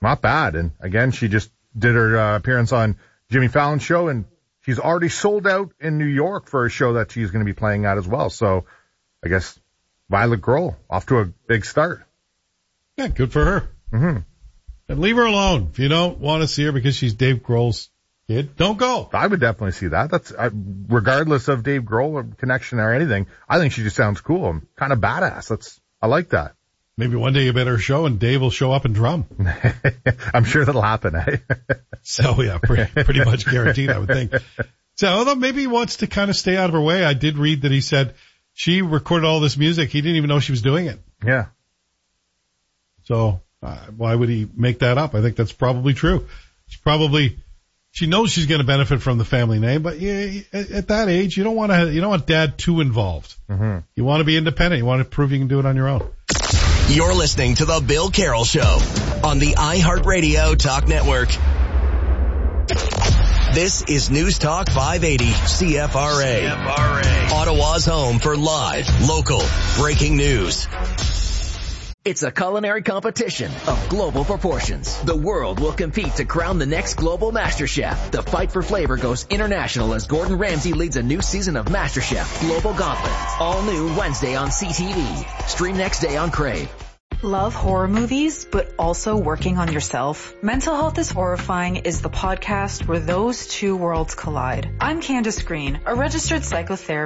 not bad. And again, she just did her appearance on Jimmy Fallon's show, and she's already sold out in New York for a show that she's going to be playing at as well. So I guess Violet Grohl off to a big start. Yeah, good for her. Mm-hmm. And leave her alone. If you don't want to see her because she's Dave Grohl's kid, don't go. I would definitely see that. That's regardless of Dave Grohl or connection or anything. I think she just sounds cool and kind of badass. I like that. Maybe one day you better show and Dave will show up and drum. I'm sure that'll happen, eh? So yeah, pretty much guaranteed, I would think. So although maybe he wants to kind of stay out of her way, I did read that he said she recorded all this music. He didn't even know she was doing it. Yeah. So why would he make that up? I think that's probably true. She knows she's going to benefit from the family name, but yeah, at that age, you don't want dad too involved. Mm-hmm. You want to be independent. You want to prove you can do it on your own. You're listening to The Bill Carroll Show on the iHeartRadio Talk Network. This is News Talk 580 CFRA. Ottawa's home for live, local, breaking news. It's a culinary competition of global proportions. The world will compete to crown the next global MasterChef. The fight for flavor goes international as Gordon Ramsay leads a new season of MasterChef Global Gauntlet. All new Wednesday on CTV. Stream next day on Crave. Love horror movies, but also working on yourself? Mental Health is Horrifying is the podcast where those two worlds collide. I'm Candace Green, a registered psychotherapist